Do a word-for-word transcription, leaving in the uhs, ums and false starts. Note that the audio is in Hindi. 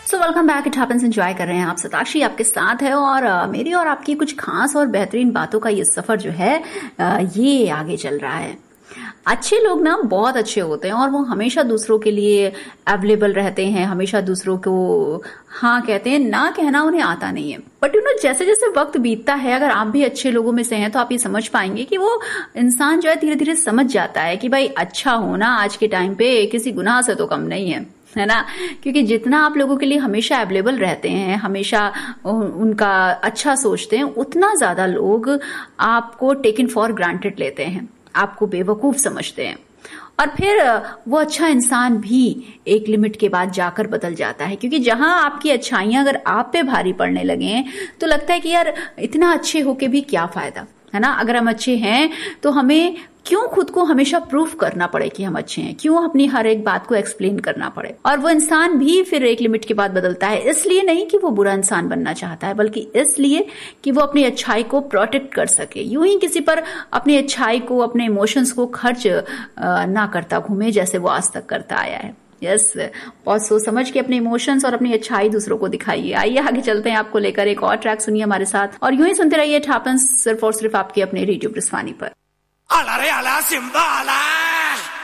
So welcome back. It happens enjoy कर रहे हैं आप। सताक्षी आपके साथ है और uh, मेरी और आपकी कुछ खास और बेहतरीन बातों का ये सफर जो है uh, ये आगे चल रहा है। अच्छे लोग ना बहुत अच्छे होते हैं और वो हमेशा दूसरों के लिए अवेलेबल रहते हैं, हमेशा दूसरों को हाँ कहते हैं, ना कहना उन्हें आता नहीं है। बट यू नो जैसे जैसे वक्त बीतता है, अगर आप भी अच्छे लोगों में से हैं तो आप ये समझ पाएंगे कि वो इंसान जो है धीरे धीरे समझ जाता है कि भाई अच्छा होना आज के टाइम पे किसी गुनाह से तो कम नहीं है, है ना। क्योंकि जितना आप लोगों के लिए हमेशा अवेलेबल रहते हैं, हमेशा उनका अच्छा सोचते हैं, उतना ज्यादा लोग आपको टेकन फॉर ग्रांटेड लेते हैं, आपको बेवकूफ समझते हैं। और फिर वो अच्छा इंसान भी एक लिमिट के बाद जाकर बदल जाता है। क्योंकि जहां आपकी अच्छाइयां अगर आप पे भारी पड़ने लगे तो लगता है कि यार इतना अच्छे होके भी क्या फायदा, है ना। अगर हम अच्छे हैं तो हमें क्यों खुद को हमेशा प्रूफ करना पड़े कि हम अच्छे हैं, क्यों अपनी हर एक बात को एक्सप्लेन करना पड़े। और वो इंसान भी फिर एक लिमिट के बाद बदलता है, इसलिए नहीं कि वो बुरा इंसान बनना चाहता है, बल्कि इसलिए कि वो अपनी अच्छाई को प्रोटेक्ट कर सके। यूं ही किसी पर अपनी अच्छाई को, अपने इमोशंस को खर्च ना करता घूमे जैसे वो आज तक करता आया है। यस yes, बहुत सोच समझ के अपने इमोशंस और अपनी अच्छाई दूसरों को दिखाइए। आइए आगे चलते हैं, आपको लेकर एक और ट्रैक सुनिए हमारे साथ और यूं ही सुनते रहिए इट हैपेंस सिर्फ और सिर्फ आपके अपने रेडियो ब्रिस्वानी पर। Ala re ala simba ala